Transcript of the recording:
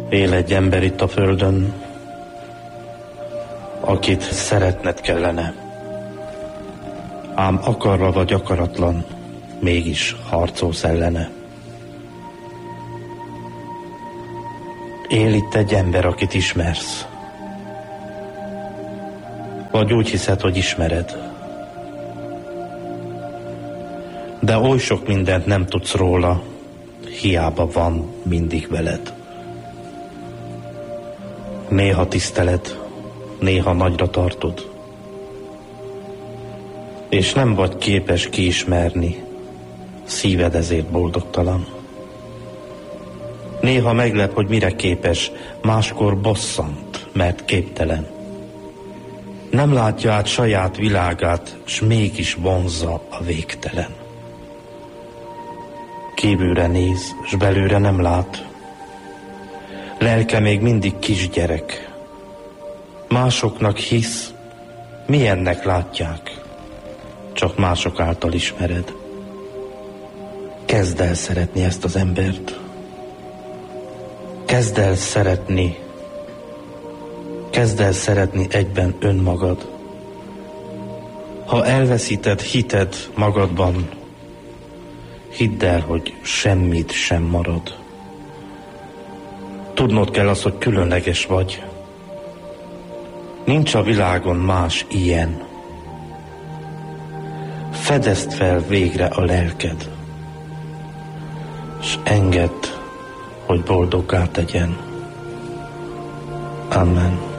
Él egy ember itt a földön, akit szeretned kellene. Ám akarva vagy akaratlan, mégis harcolsz ellene. Él itt egy ember, akit ismersz. Vagy úgy hiszed, hogy ismered. De oly sok mindent nem tudsz róla, hiába van mindig veled. Néha tiszteled, néha nagyra tartod, és nem vagy képes kiismerni, szíved ezért boldogtalan. Néha meglep, hogy mire képes, máskor bosszant, mert képtelen. Nem látja át saját világát, s mégis vonzza a végtelen. Kívülre néz, s belőle nem lát. Lelke még mindig kisgyerek. Másoknak hisz, milyennek látják, csak mások által ismered. Kezd el szeretni ezt az embert. Kezd el szeretni egyben önmagad. Ha elveszíted hited magadban, hidd el, hogy semmit sem marad. Tudnod kell az, hogy különleges vagy. Nincs a világon más ilyen. Fedezd fel végre a lelked, s engedd, hogy boldoggá tegyen. Amen.